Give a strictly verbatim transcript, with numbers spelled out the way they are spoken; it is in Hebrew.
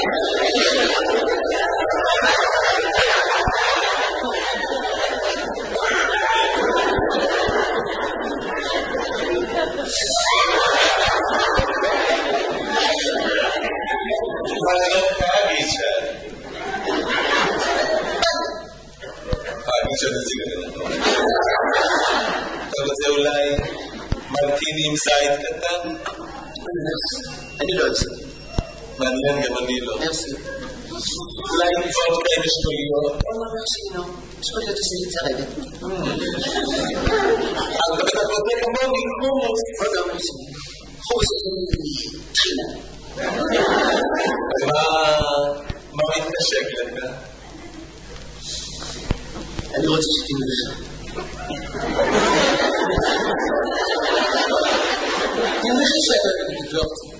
אתה רוצה אולי מרטיני עם זית קטן? אני לא אצא. מעניין, גם אני לא. מרסי. אולי וודקה עם אשכוליות? לא, מרסי, לא. אשכוליות עושה לי צרדת. אז אתה בטח רוצה כמוני חומוס. לא, לא, מרסי. חומוס זה תחילה. אז מה מתנשק לך? אני רוצה שתינו לך. אני הולך לשאלה את הדברות.